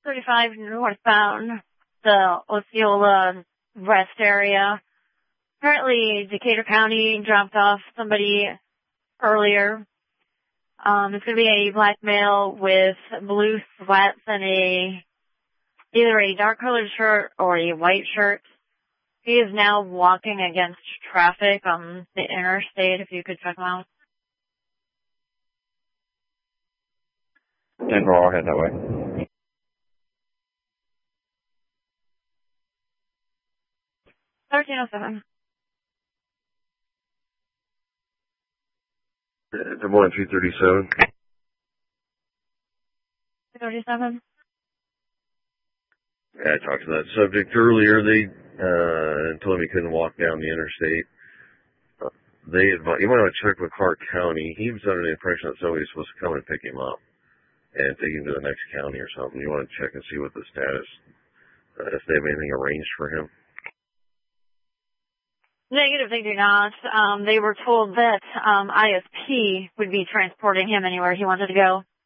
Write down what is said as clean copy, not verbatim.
35 northbound, the Osceola Rest area. Apparently, Decatur County dropped off somebody earlier. It's going to be a black male with blue slats and either a dark colored shirt or a white shirt. He is now walking against traffic on the interstate, if you could check him out. 10-4, I'll head that way. $13.07. Good morning, 237. 237. Yeah, I talked to that subject earlier. They told him he couldn't walk down the interstate. You want to check with Clark County. He was under the impression that somebody was supposed to come and pick him up and take him to the next county or something. You want to check and see what the status, if they have anything arranged for him. Negative, they do not. They were told that ISP would be transporting him anywhere he wanted to go.